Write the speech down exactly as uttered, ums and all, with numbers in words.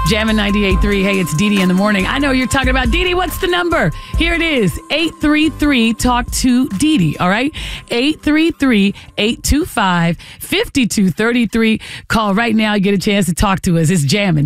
Jammin' ninety-eight point three. Hey, it's Dee Dee in the morning. I know you're talking about Dee Dee. What's the number? Here it is. eight three three talk to Dee Dee. All right? eight three three, eight two five, five two three three. Call right now. You get a chance to talk to us. It's Jammin'.